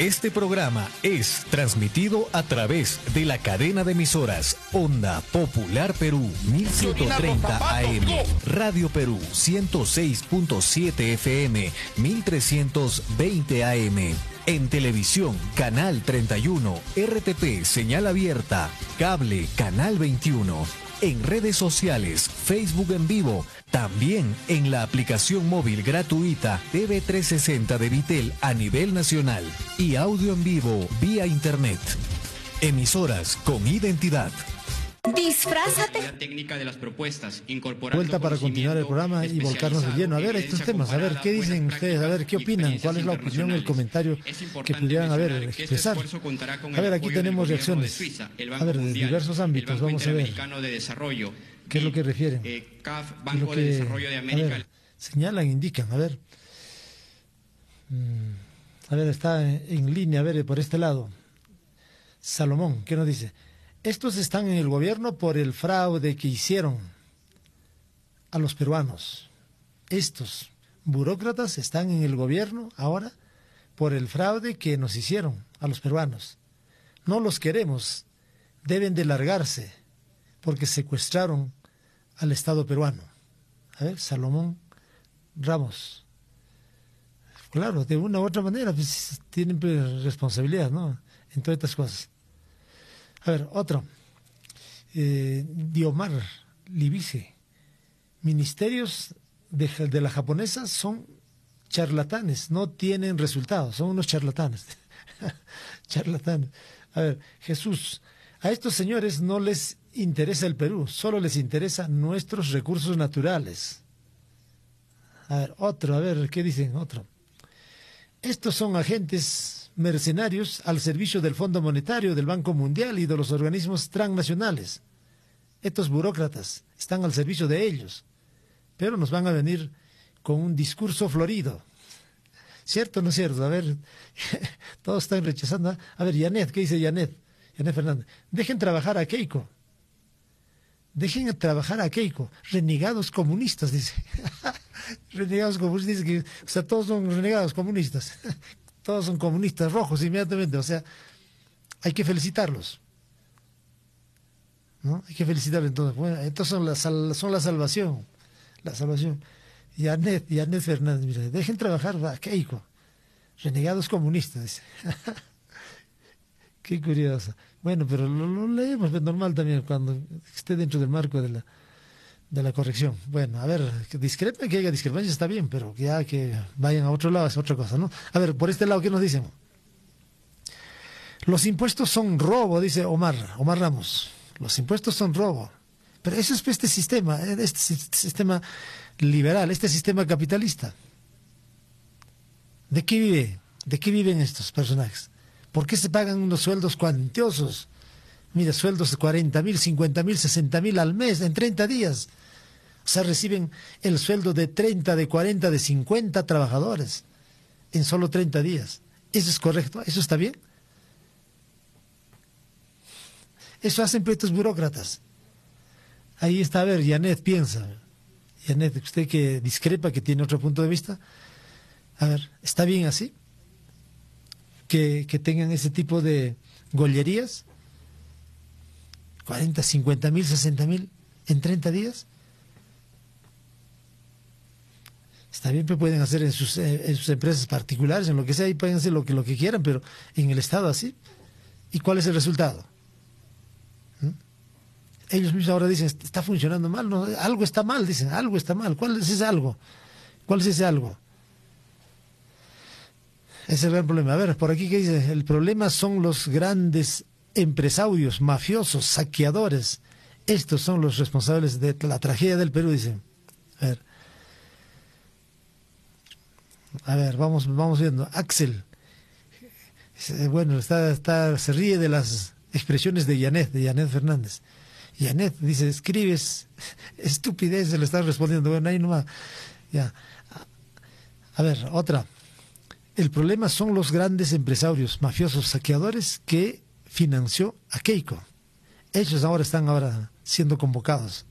Este programa es transmitido a través de la cadena de emisoras Onda Popular Perú 1130 AM, Radio Perú 106.7 FM 1320 AM. En televisión, Canal 31, RTP, señal abierta, cable, Canal 21. En redes sociales, Facebook en vivo, también en la aplicación móvil gratuita TV360 de Vitel a nivel nacional y audio en vivo vía internet. Emisoras con identidad. Disfrázate. La técnica de las propuestas, incorporando vuelta para continuar el programa y volcarnos de lleno. A ver, estos temas, a ver, ¿qué dicen ustedes? A ver, ¿qué opinan? ¿Cuál es la opinión, el comentario que pudieran expresar? A ver, aquí tenemos reacciones. A ver, de diversos ámbitos, vamos a ver. ¿Qué es lo que refieren? Banco de Desarrollo de América. A ver, señalan, indican, a ver. A ver, está en línea, a ver, por este lado. Salomón, ¿qué nos dice? Estos están en el gobierno por el fraude que hicieron a los peruanos. Estos burócratas están en el gobierno ahora por el fraude que nos hicieron a los peruanos. No los queremos, deben de largarse porque secuestraron al Estado peruano. A ver, Salomón Ramos. Claro, de una u otra manera pues, tienen responsabilidad, ¿no? En todas estas cosas. A ver, otro. Diomar Libice. Ministerios de la japonesa son charlatanes, no tienen resultados, son unos charlatanes. Charlatanes. A ver, Jesús. A estos señores no les interesa el Perú, solo les interesa nuestros recursos naturales. A ver, otro, a ver, ¿qué dicen? Otro. Estos son agentes mercenarios al servicio del Fondo Monetario, del Banco Mundial y de los organismos transnacionales. Estos burócratas están al servicio de ellos, pero nos van a venir con un discurso florido. ¿Cierto o no es cierto? A ver, todos están rechazando. A ver, Yanet, ¿qué dice Yanet? Yanet Fernández. Dejen trabajar a Keiko. Dejen trabajar a Keiko. Renegados comunistas, dice. Renegados comunistas, dice que, o sea, todos son renegados comunistas. Todos son comunistas rojos inmediatamente, o sea, hay que felicitarlos, ¿no? Hay que felicitarlos entonces. Bueno, entonces son la salvación, la salvación. Yanet Fernández, mira, dejen trabajar a Keiko, renegados comunistas, dice. Qué curioso. Bueno, pero lo leemos, es normal también cuando esté dentro del marco de la corrección. Bueno, a ver, que haya discrepancia está bien, pero ya que vayan a otro lado es otra cosa, ¿no? A ver, por este lado, ¿qué nos dicen? Los impuestos son robo, dice Omar Ramos. Los impuestos son robo. Pero eso es este sistema liberal, este sistema capitalista. ¿De qué vive? ¿De qué viven estos personajes? ¿Por qué se pagan unos sueldos cuantiosos? Mira, sueldos de 40.000, 50.000, 60.000 al mes, en 30 días. O sea, reciben el sueldo de 30, de 40, de 50 trabajadores en solo 30 días. ¿Eso es correcto? ¿Eso está bien? Eso hacen estos burócratas. Ahí está, a ver, Yanet piensa. Yanet, usted que discrepa, que tiene otro punto de vista. A ver, ¿está bien así? Que tengan ese tipo de gollerías. 40, 50.000, 60.000 en 30 días. Está bien, pero pueden hacer en sus empresas particulares, en lo que sea, y pueden hacer lo que quieran, pero en el Estado así. ¿Y cuál es el resultado? Ellos mismos ahora dicen, está funcionando mal, no, algo está mal, dicen, algo está mal. ¿Cuál es ese algo? ¿Cuál es ese algo? Ese es el gran problema. A ver, por aquí, ¿qué dice? El problema son los grandes empresarios, mafiosos, saqueadores. Estos son los responsables de la tragedia del Perú, dicen. A ver, vamos viendo. Axel, bueno, se ríe de las expresiones de Yanet Fernández. Yanet dice, escribes estupidez, se le está respondiendo. Bueno, ahí nomás. Ya. A ver, otra. El problema son los grandes empresarios, mafiosos, saqueadores que financió a Keiko. Ellos están siendo convocados.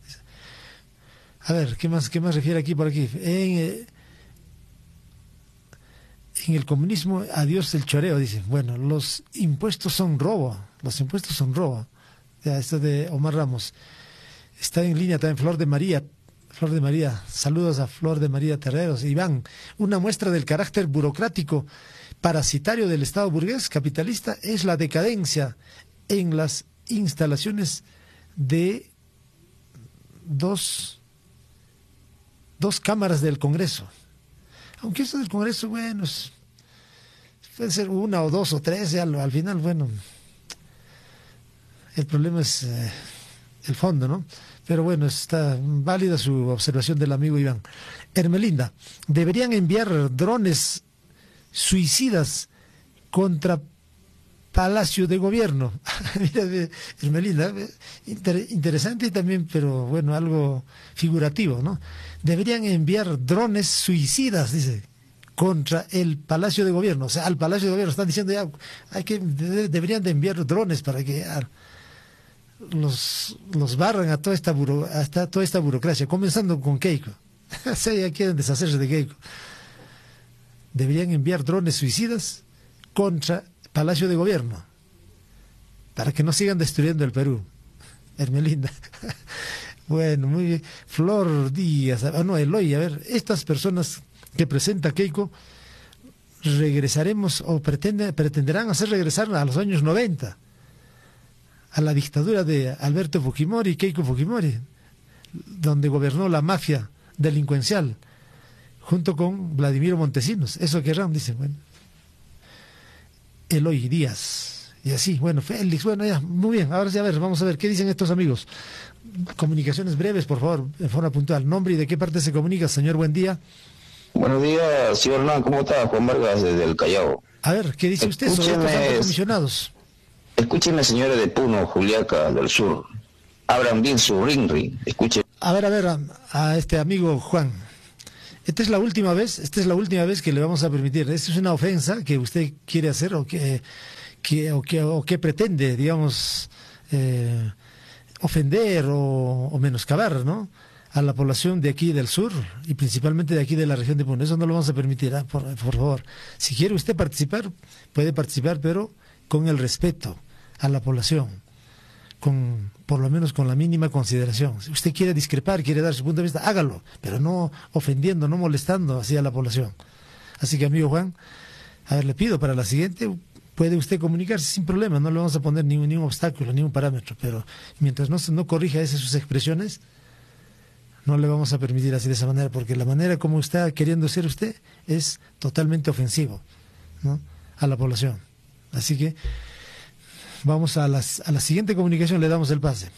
A ver, ¿qué más refiere aquí por aquí? en el comunismo, adiós el choreo, dicen. Bueno, los impuestos son robo. Los impuestos son robo. Ya, esto de Omar Ramos. Está en línea también Flor de María. Flor de María, saludos a Flor de María Terreros. Iván, una muestra del carácter burocrático parasitario del Estado burgués capitalista es la decadencia en las instalaciones de dos cámaras del Congreso. Aunque esto del Congreso, bueno, puede ser una o dos o tres, ya al final, bueno, el problema es el fondo, ¿no? Pero bueno, está válida su observación del amigo Iván. Hermelinda, deberían enviar drones suicidas contra Palacio de Gobierno. Mira, Hermelinda, interesante también, pero bueno, algo figurativo, ¿no? Deberían enviar drones suicidas, dice, contra el Palacio de Gobierno. O sea, al Palacio de Gobierno están diciendo ya, deberían de enviar drones para que los barran a toda esta burocracia, comenzando con Keiko. Ya quieren deshacerse de Keiko. Deberían enviar drones suicidas contra Palacio de Gobierno para que no sigan destruyendo el Perú. Hermelinda. Bueno, muy bien. Flor Díaz, Eloy, a ver, estas personas que presenta Keiko regresaremos o pretenderán hacer regresar a los años 90, a la dictadura de Alberto Fujimori y Keiko Fujimori, donde gobernó la mafia delincuencial junto con Vladimiro Montesinos. Eso querrán, dicen. Bueno, Eloy Díaz, y así, bueno, Félix, bueno, ya, muy bien. Ahora sí, a ver, vamos a ver qué dicen estos amigos. Comunicaciones breves, por favor, en forma puntual. Nombre y de qué parte se comunica, señor. Buen día. Buenos días, señor Hernán, ¿cómo está? Juan Vargas desde el Callao. A ver, ¿qué dice usted sobre estos altos comisionados? Escúcheme, señora de Puno, Juliaca, del sur. Abran bien su ring. Escuchen. A ver, a este amigo Juan. Esta es la última vez que le vamos a permitir. Esta es una ofensa que usted quiere hacer o que pretende, digamos, ofender o menoscabar, ¿no?, a la población de aquí del sur y principalmente de aquí de la región de Puno. Eso no lo vamos a permitir, por favor. Si quiere usted participar, puede participar, pero con el respeto a la población, por lo menos con la mínima consideración. Si usted quiere discrepar, quiere dar su punto de vista, hágalo, pero no ofendiendo, no molestando así a la población. Así que, amigo Juan, a ver, le pido para la siguiente, puede usted comunicarse sin problema, no le vamos a poner ningún obstáculo, ningún parámetro, pero mientras no corrija esas sus expresiones, no le vamos a permitir así de esa manera, porque la manera como está queriendo ser usted es totalmente ofensivo, ¿no?, a la población. Así que vamos a la siguiente comunicación, le damos el pase.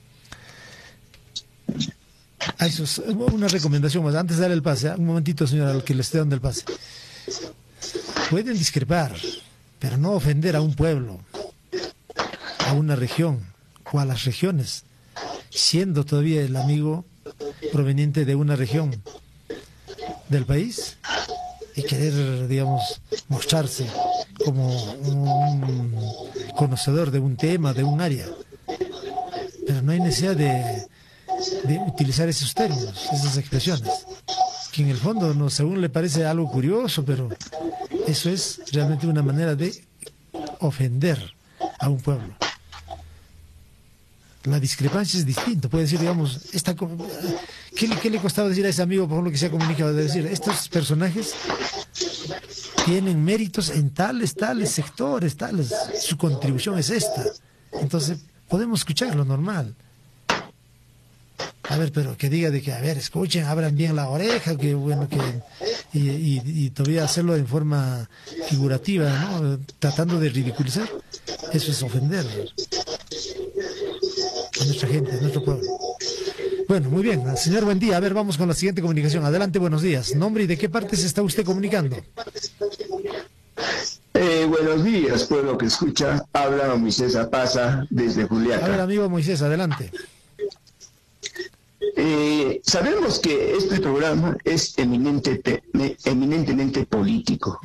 Eso es una recomendación más. Antes de dar el pase, un momentito, señora, al que le esté dando el pase. Pueden discrepar, pero no ofender a un pueblo, a una región o a las regiones, siendo todavía el amigo proveniente de una región del país y querer, digamos, mostrarse como un conocedor de un tema, de un área. Pero no hay necesidad de utilizar esos términos, esas expresiones, que en el fondo, no, según le parece algo curioso, pero eso es realmente una manera de ofender a un pueblo. La discrepancia es distinta. Puede decir, digamos, ¿qué le costaba decir a ese amigo, por ejemplo, que se ha comunicado? De decir, estos personajes tienen méritos en tales sectores, su contribución es esta. Entonces, podemos escucharlo normal. A ver, pero que diga de que, a ver, escuchen, abran bien la oreja, que bueno, y todavía hacerlo en forma figurativa, ¿no?, tratando de ridiculizar, eso es ofender a nuestra gente, a nuestro pueblo. Bueno, muy bien, señor, buen día. A ver, vamos con la siguiente comunicación. Adelante, buenos días. ¿Nombre y de qué parte se está usted comunicando? Buenos días, pueblo que escucha. Habla Moisés Apaza desde Juliaca. A ver, amigo Moisés, adelante. Sabemos que este programa es eminentemente político.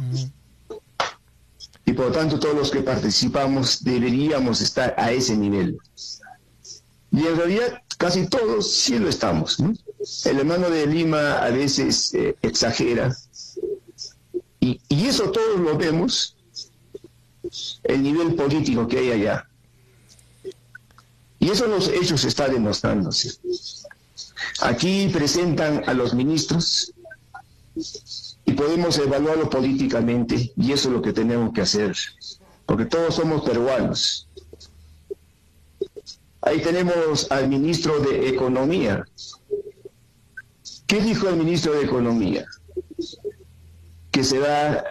Y por lo tanto todos los que participamos deberíamos estar a ese nivel. Y en realidad casi todos sí lo estamos, ¿no? El hermano de Lima a veces exagera Y eso todos lo vemos, el nivel político que hay allá. Y eso en los hechos está demostrándose. Aquí presentan a los ministros y podemos evaluarlo políticamente, y eso es lo que tenemos que hacer, porque todos somos peruanos. Ahí tenemos al ministro de Economía. ¿Qué dijo el ministro de Economía? Que se va a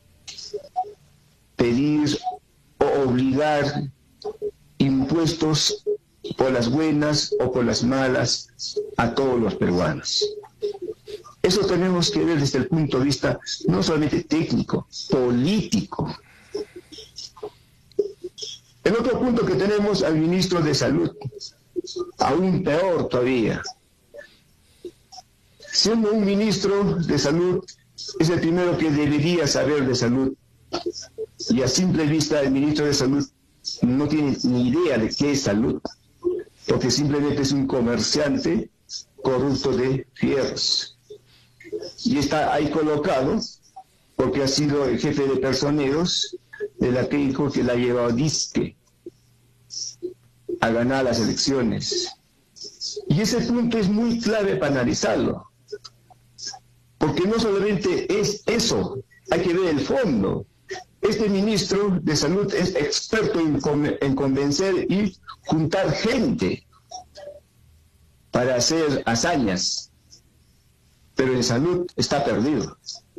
pedir o obligar impuestos por las buenas o por las malas a todos los peruanos. Eso tenemos que ver desde el punto de vista no solamente técnico, político. El otro punto que tenemos al ministro de Salud, aún peor todavía. Siendo un ministro de Salud, es el primero que debería saber de salud. Y a simple vista el ministro de Salud no tiene ni idea de qué es salud, porque simplemente es un comerciante corrupto de fierros. Y está ahí colocado porque ha sido el jefe de personeros de la Keiko, que la ha llevado disque a ganar las elecciones. Y ese punto es muy clave para analizarlo, porque no solamente es eso, hay que ver el fondo. Este ministro de Salud es experto en convencer y juntar gente para hacer hazañas, pero en salud está perdido.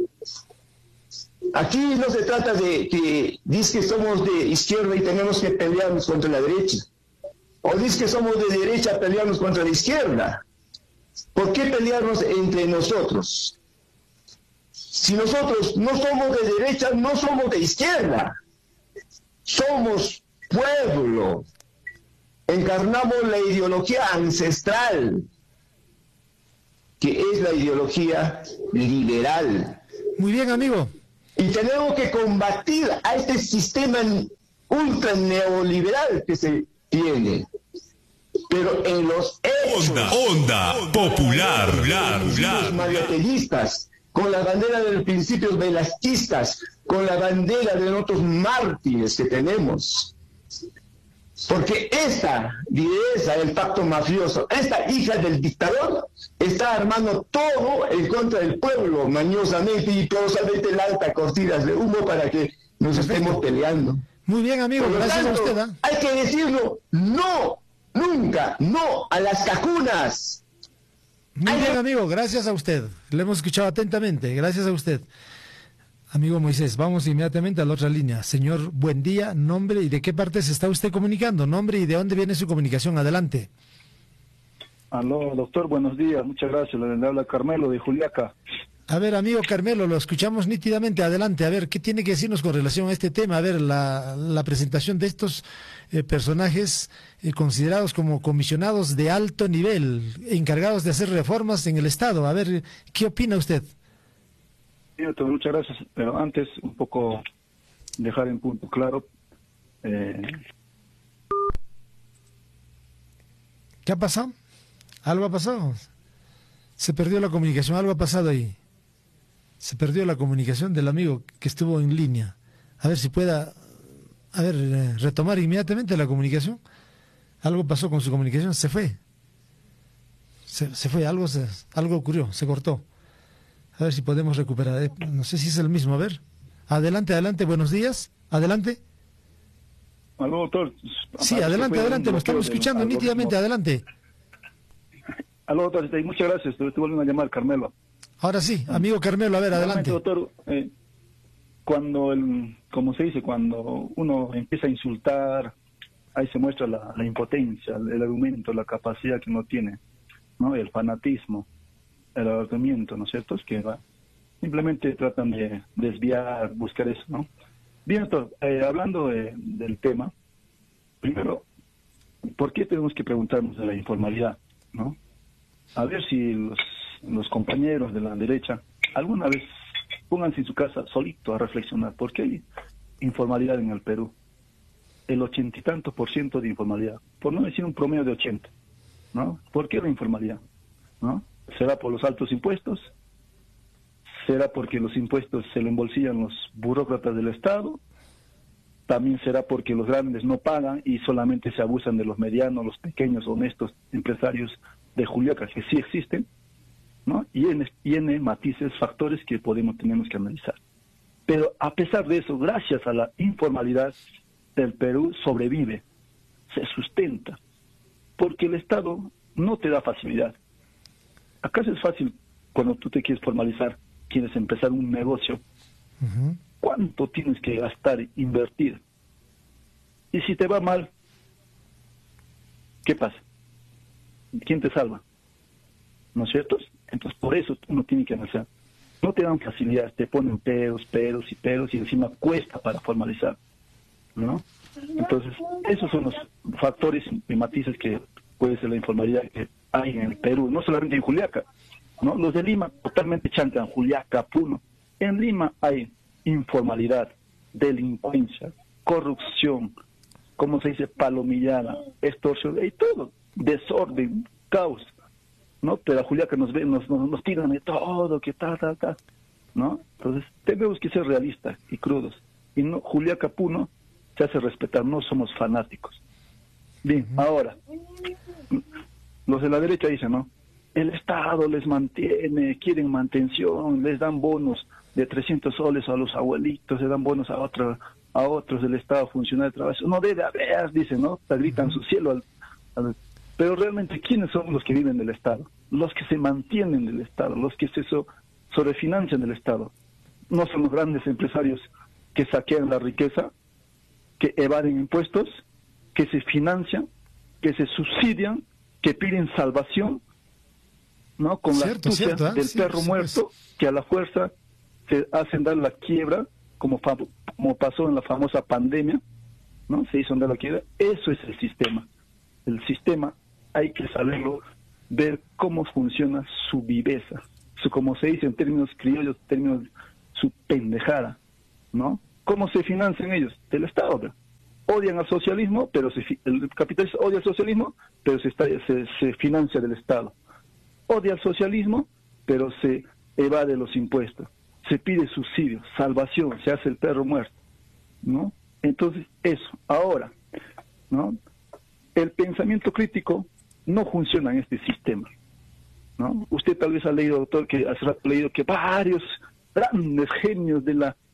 Aquí no se trata de que dice que somos de izquierda y tenemos que pelearnos contra la derecha, o dice que somos de derecha pelearnos contra la izquierda. ¿Por qué pelearnos entre nosotros? Si nosotros no somos de derecha, no somos de izquierda. Somos pueblo. Encarnamos la ideología ancestral, que es la ideología liberal. Muy bien, amigo. Y tenemos que combatir a este sistema ultra neoliberal que se tiene. Pero en los hechos, Onda Popular. Los mariotelistas, con la bandera de los principios velasquistas, con la bandera de otros mártires que tenemos. Porque esta lideresa del pacto mafioso, esta hija del dictador, está armando todo en contra del pueblo, mañosamente y tosamente lanza cortinas de humo para que nos estemos peleando. Muy bien, amigo, Por lo gracias tanto, a usted. hay que decirlo, no, nunca, no a las cajunas. Muy bien, amigo, gracias a usted. Le hemos escuchado atentamente, gracias a usted. Amigo Moisés, vamos inmediatamente a la otra línea. Señor, buen día, nombre y de qué parte se está usted comunicando, nombre y de dónde viene su comunicación. Adelante. Aló, doctor, buenos días, muchas gracias. Le habla Carmelo de Juliaca. A ver, amigo Carmelo, lo escuchamos nítidamente. Adelante, a ver, ¿qué tiene que decirnos con relación a este tema? A ver, la presentación de estos personajes considerados como comisionados de alto nivel, encargados de hacer reformas en el Estado. A ver, ¿qué opina usted? Sí, doctor, muchas gracias, pero antes un poco dejar en punto claro. ¿Qué ha pasado? ¿Algo ha pasado? Se perdió la comunicación, algo ha pasado ahí. Se perdió la comunicación del amigo que estuvo en línea. A ver si pueda, retomar inmediatamente la comunicación. Algo pasó con su comunicación, se fue. Se fue, algo ocurrió, se cortó. A ver si podemos recuperar. No sé si es el mismo, a ver. Adelante, buenos días. Adelante. Aló, doctor. Sí, adelante, lo estamos escuchando nítidamente, adelante. Aló, doctor, muchas gracias, te vuelven a llamar, Carmelo. Ahora sí, amigo Carmelo, a ver, adelante. Doctor, como se dice, cuando uno empieza a insultar, ahí se muestra la impotencia, el argumento, la capacidad que uno tiene, ¿no? El fanatismo, el argumento, ¿no es cierto? Es que simplemente tratan de desviar, buscar eso, ¿no? Bien, doctor, hablando del tema, primero, ¿por qué tenemos que preguntarnos de la informalidad, ¿no? A ver si los compañeros de la derecha alguna vez pónganse en su casa solito a reflexionar. ¿Por qué hay informalidad en el Perú? El 80 y tantos % de informalidad, por no decir un promedio de 80, ¿no? ¿Por qué la informalidad? ¿No? ¿Será por los altos impuestos? ¿Será porque los impuestos se lo embolsillan los burócratas del Estado? También será porque los grandes no pagan y solamente se abusan de los medianos, los pequeños, honestos empresarios de Juliaca, que sí existen, ¿no? Y en matices, factores que tenemos que analizar. Pero a pesar de eso, gracias a la informalidad, el Perú sobrevive, se sustenta, porque el Estado no te da facilidad. ¿Acaso es fácil cuando tú te quieres formalizar, quieres empezar un negocio? ¿Cuánto tienes que gastar, invertir? Y si te va mal, ¿qué pasa? ¿Quién te salva? ¿No es cierto? Entonces, por eso uno tiene que analizar. No te dan facilidades, te ponen peros y encima cuesta para formalizar, ¿no? Entonces, esos son los factores y matices que puede ser la informalidad que hay en el Perú, no solamente en Juliaca, ¿no? Los de Lima totalmente chancan, Juliaca, Puno. En Lima hay informalidad, delincuencia, corrupción, como se dice, palomillada, extorsión, y todo, desorden, caos, ¿no? Pero a Juliaca nos tiran de todo, que tal, ¿no? Entonces, tenemos que ser realistas y crudos. Y no, Juliaca, Puno, se hace respetar, no somos fanáticos. Bien, ahora, los de la derecha dicen, ¿no? El Estado les mantiene, quieren mantención, les dan bonos de 300 soles a los abuelitos, le dan bonos a otros del Estado funcionario de trabajo. No debe haber, dicen, ¿no? Gritan su cielo pero realmente, ¿quiénes son los que viven del Estado? Los que se mantienen del Estado, los que se sobrefinancian del Estado. No son los grandes empresarios que saquean la riqueza, que evaden impuestos, que se financian, que se subsidian, que piden salvación, ¿no? Con la astucia del perro muerto, que a la fuerza se hacen dar la quiebra, como pasó en la famosa pandemia, ¿no? Se hizo dar la quiebra. Eso es el sistema. El sistema hay que saberlo, ver cómo funciona su viveza, como se dice en términos criollos, su pendejada, ¿no? ¿Cómo se financian ellos? Del Estado, ¿verdad? Odian al socialismo, pero el capitalista odia al socialismo, pero se financia del Estado. Odia al socialismo, pero se evade los impuestos. Se pide subsidio, salvación, se hace el perro muerto, ¿no? Entonces, eso. Ahora, ¿no? El pensamiento crítico no funciona en este sistema, ¿no? Usted tal vez ha leído, doctor, que hace rato ha leído que varios grandes genios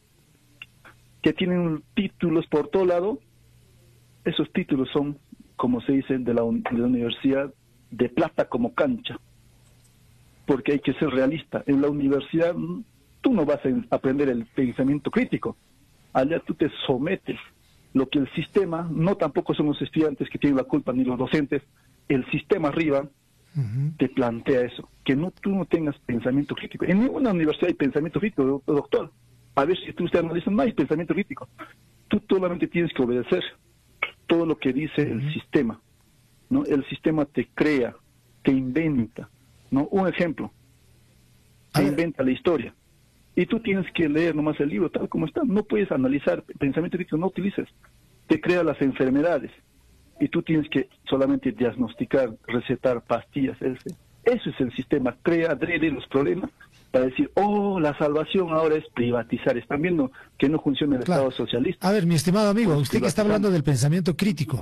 que tienen títulos por todo lado, esos títulos son, como se dice, de la universidad, de plata como cancha, porque hay que ser realista. En la universidad tú no vas a aprender el pensamiento crítico, allá tú te sometes. Lo que el sistema, no tampoco son los estudiantes que tienen la culpa, ni los docentes, el sistema arriba te plantea eso, que tú no tengas pensamiento crítico. En ninguna universidad hay pensamiento crítico, doctor. A ver si usted analiza, no hay pensamiento crítico. Tú solamente tienes que obedecer todo lo que dice el sistema, ¿no? El sistema te crea, te inventa, ¿no? Un ejemplo, te inventa la historia. Y tú tienes que leer nomás el libro tal como está. No puedes analizar pensamiento crítico, no utilices. Te crea las enfermedades. Y tú tienes que solamente diagnosticar, recetar pastillas. Eso es el sistema. Crea adrede los problemas para decir, la salvación ahora es privatizar. Están viendo que no funciona el Estado socialista. A ver, mi estimado amigo, usted que está hablando del pensamiento crítico,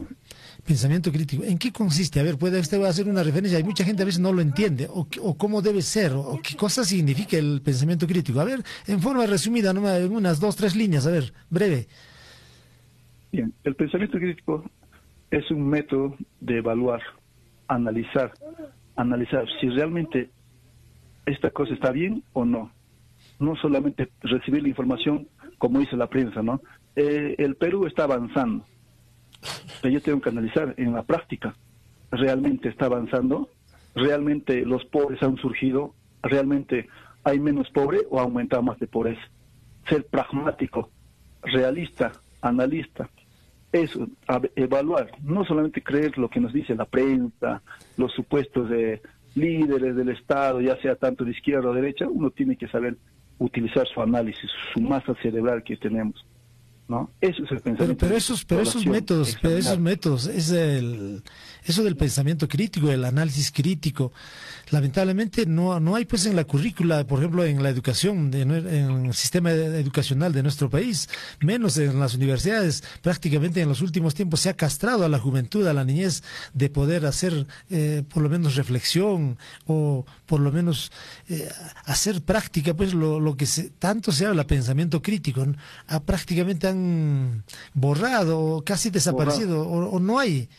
¿en qué consiste? A ver, puede usted hacer una referencia. Hay mucha gente a veces no lo entiende, o cómo debe ser, o qué cosa significa el pensamiento crítico. A ver, en forma resumida, en unas 2, 3 líneas, a ver, breve. Bien, el pensamiento crítico es un método de evaluar, analizar si realmente esta cosa está bien o no. No solamente recibir la información como dice la prensa, ¿no? El Perú está avanzando, pero yo tengo que analizar en la práctica. ¿Realmente está avanzando? ¿Realmente los pobres han surgido? ¿Realmente hay menos pobre o ha aumentado más de pobreza? Ser pragmático, realista, analista. Eso, evaluar, no solamente creer lo que nos dice la prensa, los supuestos de líderes del Estado, ya sea tanto de izquierda o derecha. Uno tiene que saber utilizar su análisis, su masa cerebral que tenemos. ¿no? Eso es el pensamiento. Pero esos métodos, eso del pensamiento crítico, el análisis crítico, lamentablemente no hay pues en la currícula, por ejemplo, en la educación, en el sistema educacional de nuestro país, menos en las universidades. Prácticamente en los últimos tiempos se ha castrado a la juventud, a la niñez, de poder hacer por lo menos reflexión o por lo menos hacer práctica pues lo que tanto se habla, pensamiento crítico, ¿no? Prácticamente han borrado o casi desaparecido o no hay.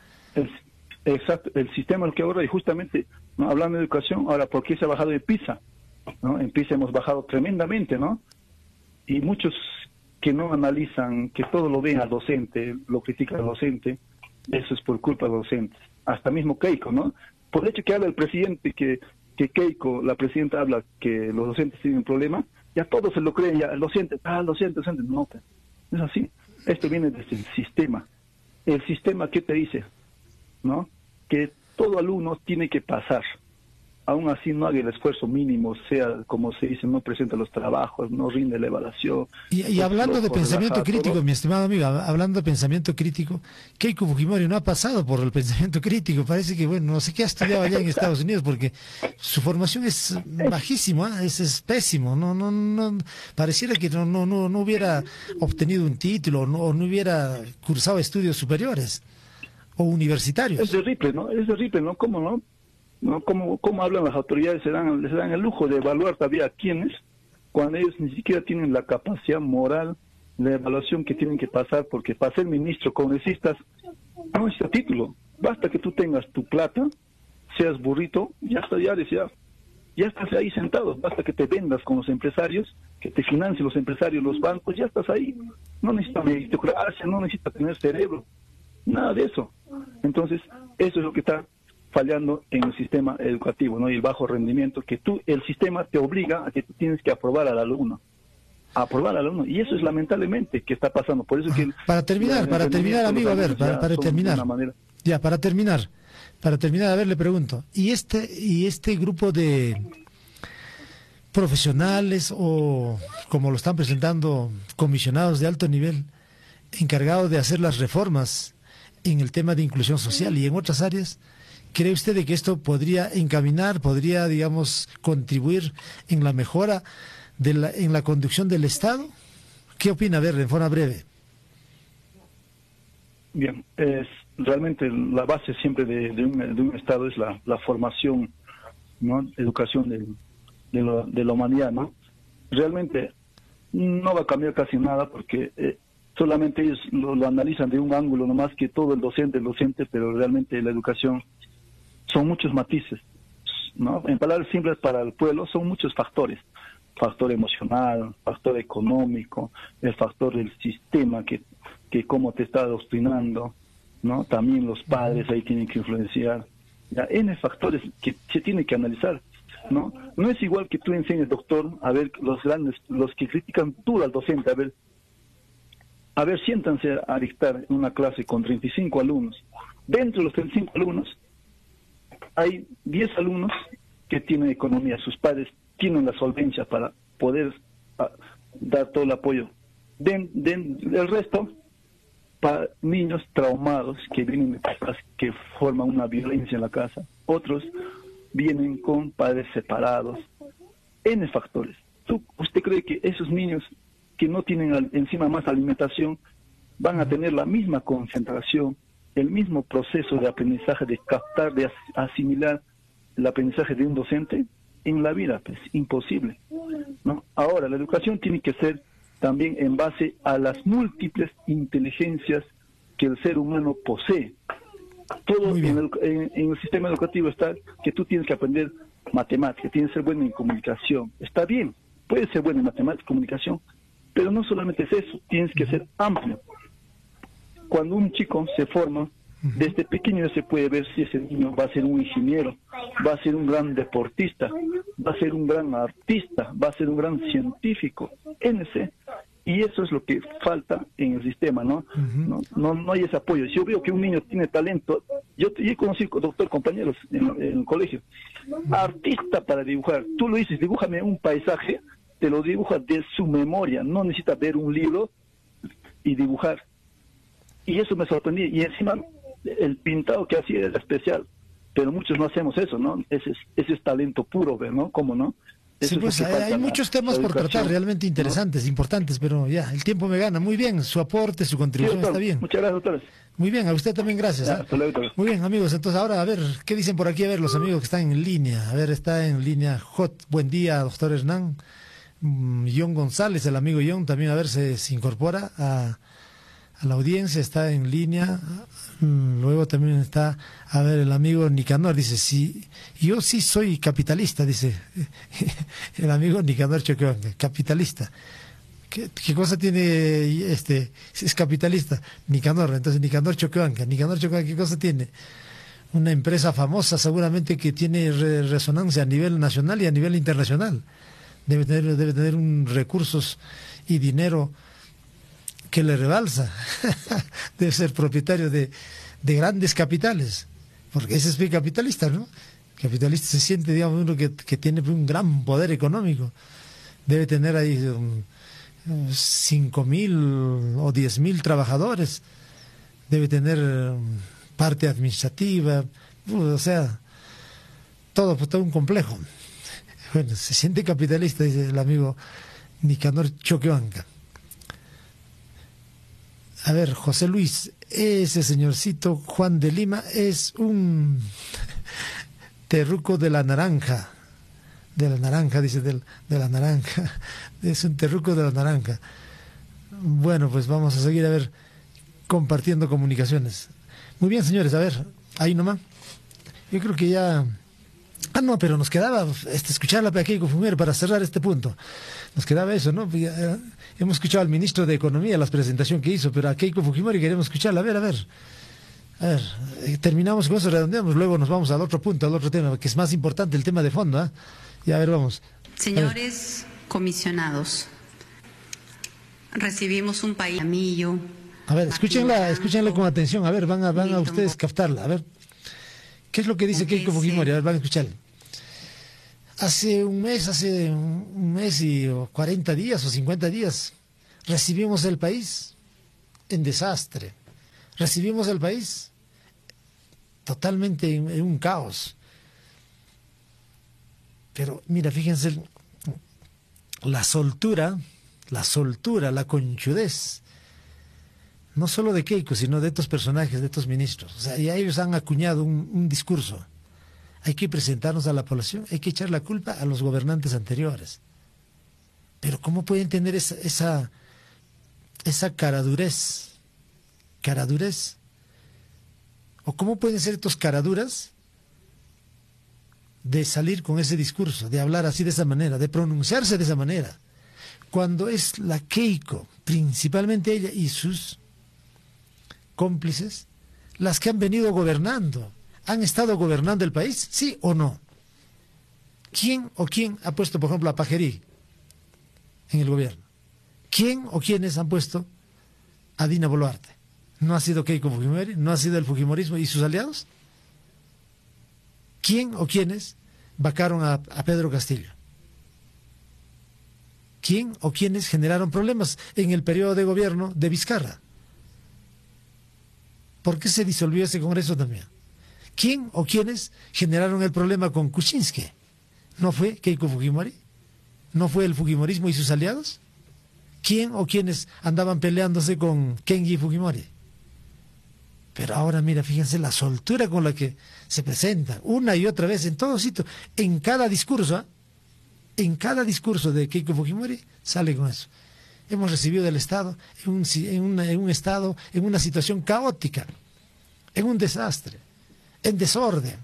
Exacto, el sistema el que ahora, y justamente, ¿no? Hablando de educación, ahora, ¿por qué se ha bajado de PISA? ¿No? En PISA hemos bajado tremendamente, ¿no? Y muchos que no analizan, que todo lo ven al docente, lo critican al docente, eso es por culpa de los docentes. Hasta mismo Keiko, ¿no? Por el hecho que habla el presidente, que Keiko, la presidenta, habla que los docentes tienen un problema, ya todos se lo creen, ya el docente, no, es así. Esto viene desde el sistema. El sistema, ¿qué te dice? ¿No? Que todo alumno tiene que pasar. Aún así no haga el esfuerzo mínimo, sea como se dice, no presenta los trabajos, no rinde la evaluación. Y hablando de pensamiento crítico, mi estimado amigo, hablando de pensamiento crítico, Keiko Fujimori no ha pasado por el pensamiento crítico. Parece que, bueno, no sé qué ha estudiado allá en Estados Unidos, porque su formación es bajísima, es pésimo. No, pareciera que no hubiera obtenido un título o no hubiera cursado estudios superiores o universitarios. Es terrible, ¿no? ¿Cómo no? ¿No? ¿Cómo hablan las autoridades? Les dan el lujo de evaluar todavía a quienes, cuando ellos ni siquiera tienen la capacidad moral de evaluación que tienen que pasar, porque para ser ministro, congresistas, no necesitas título. Basta que tú tengas tu plata, seas burrito, ya estás ahí sentado. Basta que te vendas con los empresarios, que te financien los empresarios, los bancos, ya estás ahí. No necesitas meritocracia, no necesitas tener cerebro, nada de eso. Entonces, eso es lo que está fallando en el sistema educativo, ¿no? Y el bajo rendimiento, que el sistema te obliga a que tú tienes que aprobar al alumno, y eso es lamentablemente que está pasando. Por eso que para terminar, amigo, a ver, para terminar, a ver, le pregunto, ¿y este grupo de profesionales o, como lo están presentando, comisionados de alto nivel, encargados de hacer las reformas en el tema de inclusión social y en otras áreas, ¿cree usted de que esto podría digamos, contribuir en la mejora en la conducción del Estado? ¿Qué opina? A ver, en forma breve. Bien, realmente la base siempre de un Estado es la formación, ¿no? Educación de la humanidad, ¿no? Realmente no va a cambiar casi nada porque solamente ellos lo analizan de un ángulo, nomás que todo el docente, pero realmente la educación son muchos matices, ¿no? En palabras simples, para el pueblo son muchos factores: factor emocional, factor económico, el factor del sistema que cómo te está adoctrinando, ¿no? También los padres ahí tienen que influenciar. Ya, N factores que se tienen que analizar, ¿no? No es igual que tú enseñes, doctor, a ver los que critican duro al docente, a ver, siéntanse a dictar en una clase con 35 alumnos. Dentro de los 35 alumnos hay 10 alumnos que tienen economía, sus padres tienen la solvencia para poder dar todo el apoyo. El resto, para niños traumados que vienen de papás que forman una violencia en la casa. Otros vienen con padres separados. N factores. ¿Usted cree que esos niños que no tienen encima más alimentación van a tener la misma concentración, el mismo proceso de aprendizaje, de captar, de asimilar el aprendizaje de un docente? En la vida, pues, imposible, ¿no? Ahora, la educación tiene que ser también en base a las múltiples inteligencias que el ser humano posee. Todo en el sistema educativo está que tú tienes que aprender matemáticas, tienes que ser bueno en comunicación. Está bien, puedes ser bueno en matemáticas, comunicación, pero no solamente es eso, tienes que ser amplio. Cuando un chico se forma, desde pequeño se puede ver si ese niño va a ser un ingeniero, va a ser un gran deportista, va a ser un gran artista, va a ser un gran científico, y eso es lo que falta en el sistema, ¿no? No hay ese apoyo. Si yo veo que un niño tiene talento, yo he conocido, doctor, compañeros en el colegio, artista para dibujar, tú lo dices, dibújame un paisaje, te lo dibuja de su memoria, no necesita ver un libro, y dibujar. Y eso me sorprendía. Y encima el pintado que hacía era especial. Pero muchos no hacemos eso, ¿no? Ese es talento puro, ¿no? ¿Cómo no? Sí, pues hay muchos temas por tratar, realmente interesantes, ¿no? Importantes, pero ya, el tiempo me gana. Muy bien, su aporte, su contribución, sí, está bien. Muchas gracias, doctores. Muy bien, a usted también gracias. Ya, hasta luego, muy bien, amigos, entonces ahora, a ver, ¿qué dicen por aquí? A ver, los amigos que están en línea. A ver, está en línea Hot. Buen día, doctor Hernán. John González, el amigo John, también a ver, se incorpora a la audiencia, está en línea. Luego también está, a ver, el amigo Nicanor, dice, sí, yo sí soy capitalista, dice el amigo Nicanor Choquehuanca, capitalista. ¿Qué cosa tiene es capitalista? Nicanor, entonces Nicanor Choquehuanca, ¿qué cosa tiene? Una empresa famosa seguramente que tiene resonancia a nivel nacional y a nivel internacional. Debe tener recursos y dinero que le rebalsa. Debe ser propietario de grandes capitales, porque ese es capitalista, ¿no? Capitalista se siente, digamos, uno que tiene un gran poder económico. Debe tener ahí 5.000 o 10.000 trabajadores. Debe tener parte administrativa, o sea, todo un complejo. Bueno, se siente capitalista, dice el amigo Nicanor Choquehuanca. A ver, José Luis, ese señorcito Juan de Lima es un terruco de la naranja. De la naranja, dice, de la naranja. Es un terruco de la naranja. Bueno, pues vamos a seguir, a ver, compartiendo comunicaciones. Muy bien, señores, a ver, ahí nomás. Yo creo que ya... Ah, no, pero nos quedaba escucharla a Keiko Fujimori para cerrar este punto. Nos quedaba eso, ¿no? Hemos escuchado al ministro de Economía, la presentación que hizo, pero a Keiko Fujimori queremos escucharla. A ver, terminamos con eso, redondeamos, luego nos vamos al otro punto, al otro tema, que es más importante, el tema de fondo, ¿eh? Y a ver, vamos. Señores comisionados, recibimos un país amillo. A ver, escúchenla con atención, a ver, van a ustedes captarla, a ver. ¿Qué es lo que dice Keiko Fujimori? A ver, van a escucharle. Hace un mes y 40 días o 50 días, recibimos el país en desastre. Recibimos el país totalmente en un caos. Pero mira, fíjense, la soltura, la conchudez, no solo de Keiko, sino de estos personajes, de estos ministros. O sea, ya ellos han acuñado un discurso. Hay que presentarnos a la población, hay que echar la culpa a los gobernantes anteriores. Pero ¿cómo pueden tener esa caradurez? ¿O cómo pueden ser estos caraduras de salir con ese discurso, de hablar así de esa manera, de pronunciarse de esa manera? Cuando es la Keiko, principalmente ella y sus cómplices, las que han venido gobernando. ¿Han estado gobernando el país? ¿Sí o no? ¿Quién ha puesto, por ejemplo, a Pajerí en el gobierno? ¿Quién o quiénes han puesto a Dina Boluarte? ¿No ha sido Keiko Fujimori? ¿No ha sido el Fujimorismo y sus aliados? ¿Quién o quiénes vacaron a Pedro Castillo? ¿Quién o quiénes generaron problemas en el periodo de gobierno de Vizcarra? ¿Por qué se disolvió ese Congreso también? ¿Quién o quiénes generaron el problema con Kuczynski? ¿No fue Keiko Fujimori? ¿No fue el Fujimorismo y sus aliados? ¿Quién o quiénes andaban peleándose con Kenji Fujimori? Pero ahora mira, fíjense la soltura con la que se presenta una y otra vez en todo sitio, en cada discurso, en cada discurso de Keiko Fujimori sale con eso. Hemos recibido del Estado en una situación caótica, en un desastre, en desorden,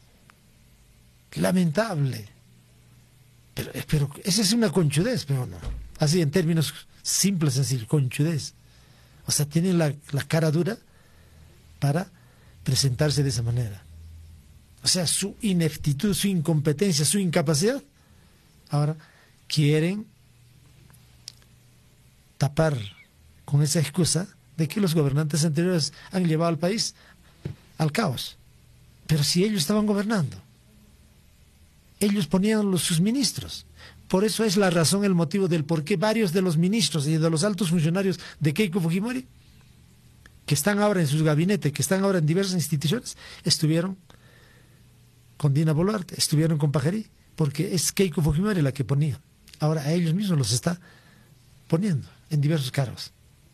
lamentable. Pero esa es una conchudez, pero no. Así en términos simples, así, conchudez. O sea, tienen la cara dura para presentarse de esa manera. O sea, su ineptitud, su incompetencia, su incapacidad, ahora quieren tapar con esa excusa de que los gobernantes anteriores han llevado al país al caos. Pero si ellos estaban gobernando, ellos ponían sus ministros, Por eso es la razón, el motivo del por qué varios de los ministros y de los altos funcionarios de Keiko Fujimori, que están ahora en sus gabinetes, que están ahora en diversas instituciones, estuvieron con Dina Boluarte, estuvieron con Pajerí, porque es Keiko Fujimori la que ponía. Ahora a ellos mismos los está poniendo en diversos cargos.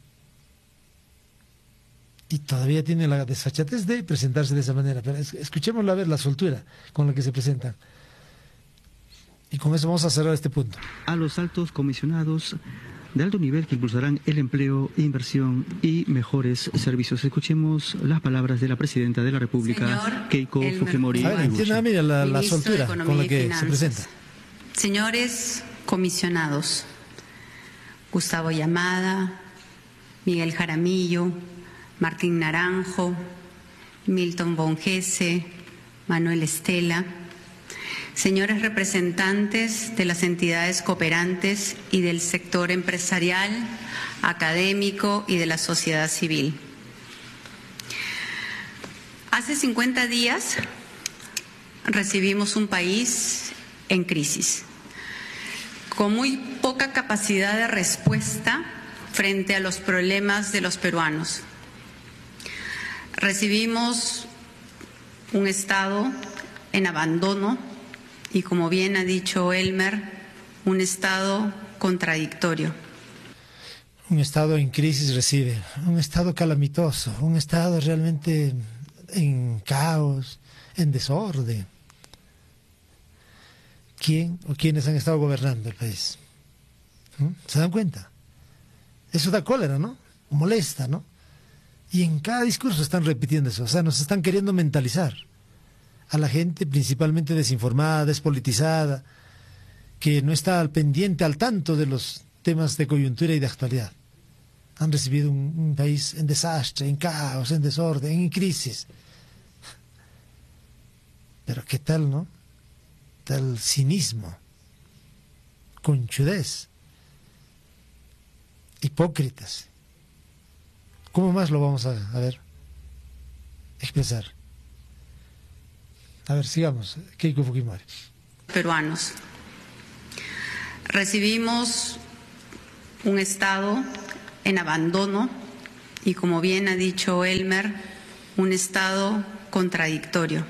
Y todavía tiene la desfachatez de presentarse de esa manera. Pero escuchémoslo a ver la soltura con la que se presentan. Y con eso vamos a cerrar este punto. A los altos comisionados de alto nivel que impulsarán el empleo, inversión y mejores servicios. Escuchemos las palabras de la Presidenta de la República, Señor Keiko Fujimori. A ver, entienda, mira la soltura con la que se presenta. Señores comisionados, Gustavo Llamada, Miguel Jaramillo, Martín Naranjo, Milton Bongese, Manuel Estela, señores representantes de las entidades cooperantes y del sector empresarial, académico y de la sociedad civil. Hace 50 días recibimos un país en crisis, con muy poca capacidad de respuesta frente a los problemas de los peruanos. Recibimos un Estado en abandono y, como bien ha dicho Elmer, un Estado contradictorio. Un Estado en crisis recibe, un Estado calamitoso, un Estado realmente en caos, en desorden. ¿Quién o quiénes han estado gobernando el país? ¿Se dan cuenta? Eso da cólera, ¿no? Molesta, ¿no? Y en cada discurso están repitiendo eso. O sea, nos están queriendo mentalizar a la gente principalmente desinformada, despolitizada, que no está al pendiente, al tanto de los temas de coyuntura y de actualidad. Han recibido un país en desastre, en caos, en desorden, en crisis. Pero ¿qué tal, no? Tal cinismo, conchudez, hipócritas. ¿Cómo más lo vamos a ver expresar? A ver, sigamos. Keiko Fujimori. Peruanos. Recibimos un Estado en abandono y, como bien ha dicho Elmer, un Estado contradictorio.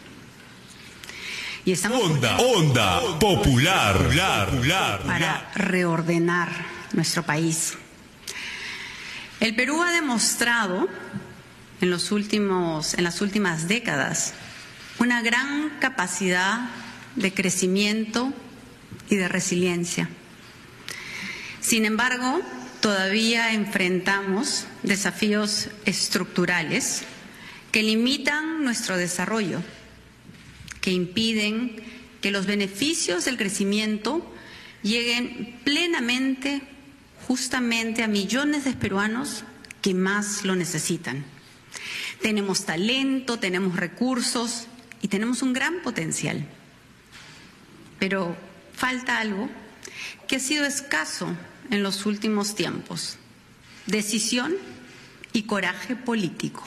Y estamos Onda popular. para reordenar nuestro país. El Perú ha demostrado en las últimas décadas una gran capacidad de crecimiento y de resiliencia. Sin embargo, todavía enfrentamos desafíos estructurales que limitan nuestro desarrollo, que impiden que los beneficios del crecimiento lleguen plenamente, justamente a millones de peruanos que más lo necesitan. Tenemos talento, tenemos recursos y tenemos un gran potencial. Pero falta algo que ha sido escaso en los últimos tiempos: decisión y coraje político.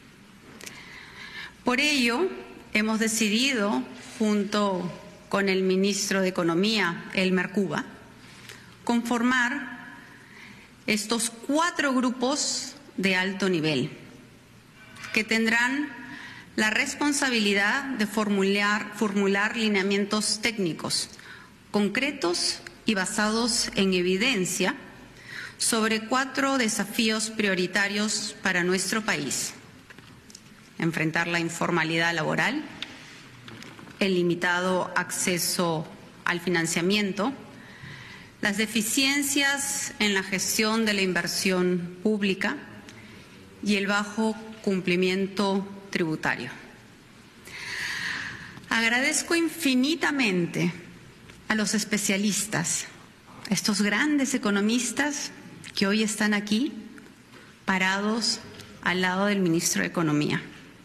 Por ello, hemos decidido, junto con el ministro de Economía, Elmer Cuba, conformar estos 4 grupos de alto nivel que tendrán la responsabilidad de formular lineamientos técnicos concretos y basados en evidencia sobre 4 desafíos prioritarios para nuestro país: enfrentar la informalidad laboral, el limitado acceso al financiamiento, las deficiencias en la gestión de la inversión pública y el bajo cumplimiento tributario. Agradezco infinitamente a los especialistas, a estos grandes economistas que hoy están aquí parados al lado del ministro de Economía.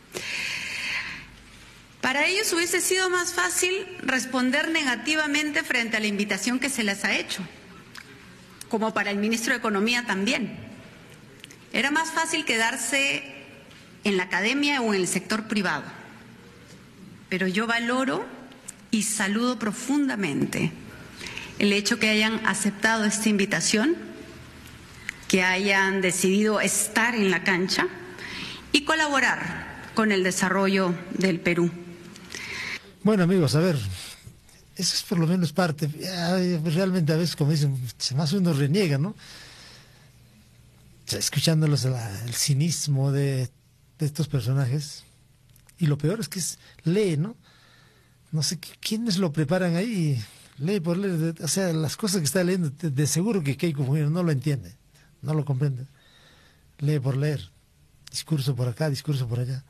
Para ellos hubiese sido más fácil responder negativamente frente a la invitación que se les ha hecho, como para el ministro de Economía también. Era más fácil quedarse en la academia o en el sector privado. Pero yo valoro y saludo profundamente el hecho que hayan aceptado esta invitación, que hayan decidido estar en la cancha y colaborar con el desarrollo del Perú. Bueno, amigos, a ver, eso es por lo menos parte. Realmente a veces, como dicen, más uno reniega, ¿no? O sea, escuchándolos el cinismo de estos personajes. Y lo peor es que lee, ¿no? No sé quiénes lo preparan ahí, lee por leer. O sea, las cosas que está leyendo, de seguro que Keiko Fujimori no lo entiende, no lo comprende. Lee por leer, discurso por acá, discurso por allá.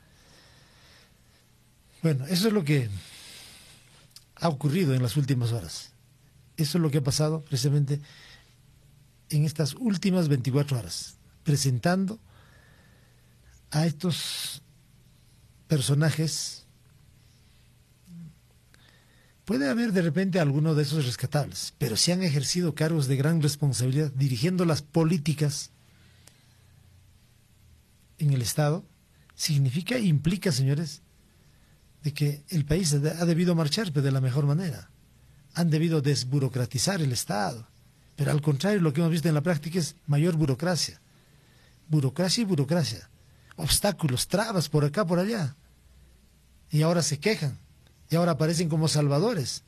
Bueno, eso es lo que ha ocurrido en las últimas horas. Eso es lo que ha pasado precisamente en estas últimas 24 horas, presentando a estos personajes. Puede haber de repente alguno de esos rescatables, pero si han ejercido cargos de gran responsabilidad dirigiendo las políticas en el Estado, implica, señores, de que el país ha debido marchar de la mejor manera. Han debido desburocratizar el Estado. Pero al contrario, lo que hemos visto en la práctica es mayor burocracia. Burocracia y burocracia. Obstáculos, trabas por acá, por allá. Y ahora se quejan. Y ahora aparecen como salvadores.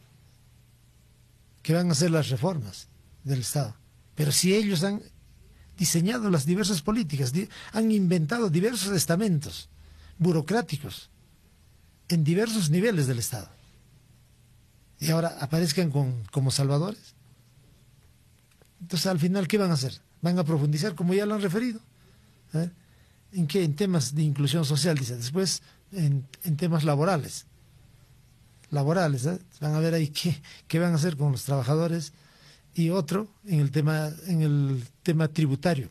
Que van a hacer las reformas del Estado. Pero si ellos han diseñado las diversas políticas, han inventado diversos estamentos burocráticos en diversos niveles del Estado. Y ahora aparezcan como salvadores. Entonces, al final, ¿qué van a hacer? Van a profundizar, como ya lo han referido. ¿En qué? En temas de inclusión social, dice. Después, en temas laborales. Van a ver ahí qué van a hacer con los trabajadores. Y otro, en el tema tributario.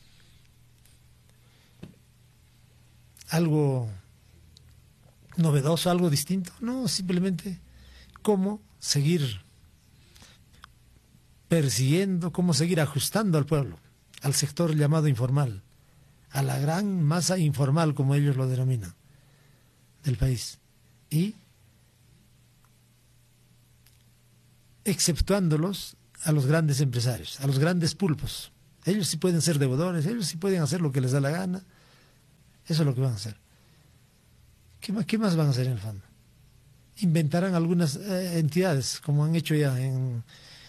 Algo novedoso, algo distinto. No, simplemente cómo seguir persiguiendo, cómo seguir ajustando al pueblo, al sector llamado informal, a la gran masa informal, como ellos lo denominan, del país, y exceptuándolos a los grandes empresarios, a los grandes pulpos. Ellos sí pueden ser deudores, ellos sí pueden hacer lo que les da la gana. Eso es lo que van a hacer. ¿Qué más van a hacer en el fondo? Inventarán algunas entidades, como han hecho ya en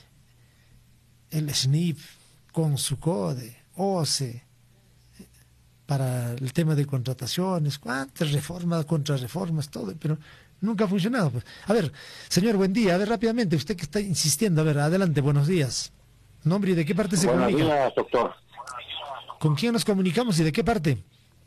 el SNIP, con su CODE, OCE, para el tema de contrataciones, cuántas reformas, contrarreformas, todo, pero nunca ha funcionado. Pues. A ver, señor, buen día. A ver, rápidamente, usted que está insistiendo, a ver, adelante, buenos días. ¿Nombre y de qué parte se comunica? Buenos días, doctor. ¿Con quién nos comunicamos y de qué parte?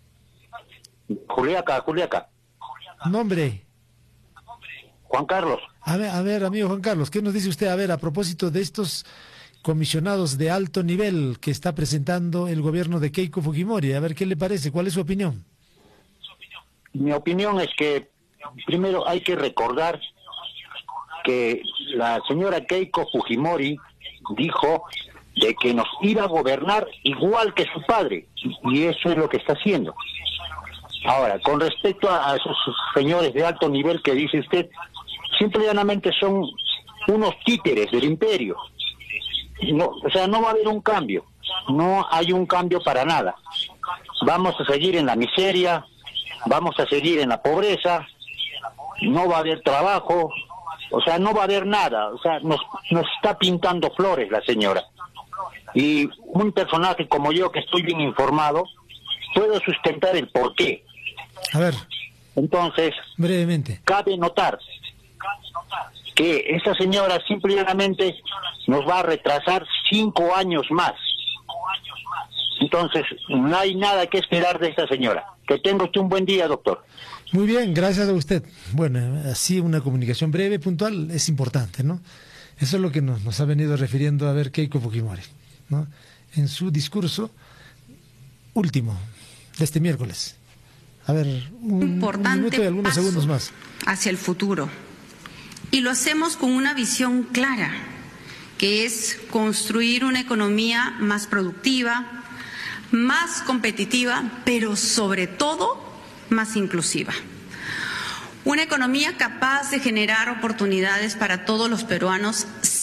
Juliaca. ¿Nombre? Juan Carlos. A ver, amigo Juan Carlos, ¿qué nos dice usted? A ver, a propósito de estos comisionados de alto nivel que está presentando el gobierno de Keiko Fujimori. A ver, ¿qué le parece? ¿Cuál es su opinión? Mi opinión es que primero hay que recordar que la señora Keiko Fujimori dijo de que nos iba a gobernar igual que su padre, y eso es lo que está haciendo. Ahora, con respecto a esos señores de alto nivel que dice usted, simple y llanamente son unos títeres del imperio. No, o sea, no va a haber un cambio, no hay un cambio para nada. Vamos a seguir en la miseria, vamos a seguir en la pobreza, no va a haber trabajo, o sea, no va a haber nada, o sea, nos está pintando flores la señora. Y un personaje como yo, que estoy bien informado, puedo sustentar el porqué. A ver. Entonces, brevemente, cabe notar que esa señora simplemente nos va a retrasar 5 años más. Entonces, no hay nada que esperar de esta señora. Que tenga usted un buen día, doctor. Muy bien, gracias a usted. Bueno, así una comunicación breve, puntual, es importante, ¿no? Eso es lo que nos ha venido refiriendo a ver Keiko Fujimori, ¿no? En su discurso último de este miércoles. A ver, un minuto y algunos segundos más. Hacia el futuro. Y lo hacemos con una visión clara, que es construir una economía más productiva, más competitiva, pero sobre todo más inclusiva. Una economía capaz de generar oportunidades para todos los peruanos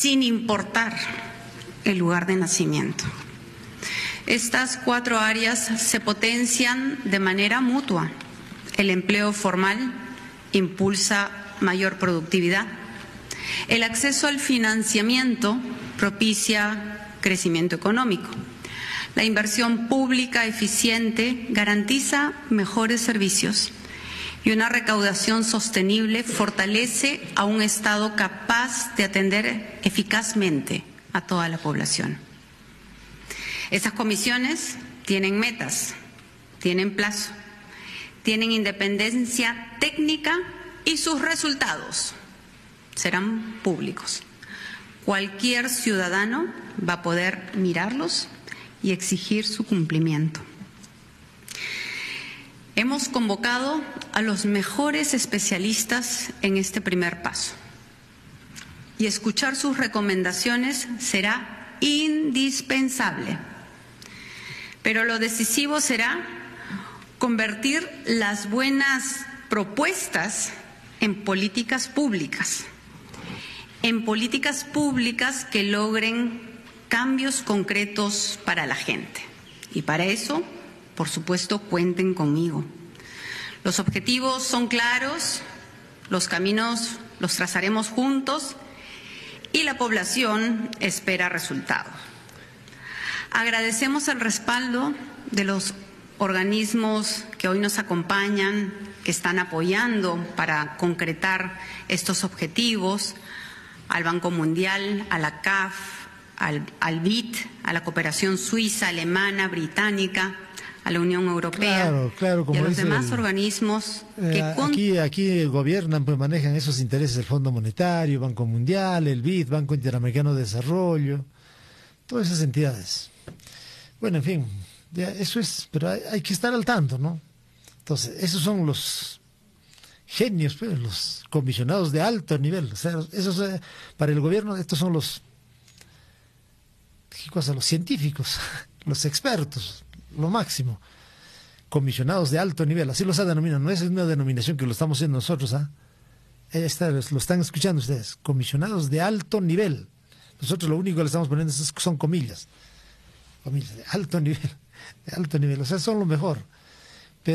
sin importar el lugar de nacimiento. Estas 4 áreas se potencian de manera mutua. El empleo formal impulsa mayor productividad. El acceso al financiamiento propicia crecimiento económico. La inversión pública eficiente garantiza mejores servicios y una recaudación sostenible fortalece a un Estado capaz de atender eficazmente a toda la población. Estas comisiones tienen metas, tienen plazo, tienen independencia técnica y sus resultados serán públicos. Cualquier ciudadano va a poder mirarlos y exigir su cumplimiento. Hemos convocado a los mejores especialistas en este primer paso y escuchar sus recomendaciones será indispensable. Pero lo decisivo será convertir las buenas propuestas en políticas públicas que logren cambios concretos para la gente. Y para eso, por supuesto, cuenten conmigo. Los objetivos son claros, los caminos los trazaremos juntos y la población espera resultados. Agradecemos el respaldo de los organismos que hoy nos acompañan, que están apoyando para concretar estos objetivos, al Banco Mundial, a la CAF, al BID, a la cooperación suiza, alemana, británica, a la Unión Europea, claro, como y a los demás organismos que aquí gobiernan, pues manejan esos intereses del Fondo Monetario, Banco Mundial, el BID, Banco Interamericano de Desarrollo, todas esas entidades. Bueno, en fin, ya eso es, pero hay que estar al tanto, ¿no? Entonces, esos son los genios, pues, los comisionados de alto nivel. O sea, esos, para el gobierno, estos son los científicos, los expertos, lo máximo. Comisionados de alto nivel, así los denominan, no es una denominación que lo estamos haciendo nosotros, ¿ah? Lo están escuchando ustedes, comisionados de alto nivel. Nosotros lo único que le estamos poniendo son comillas de alto nivel, o sea, son lo mejor.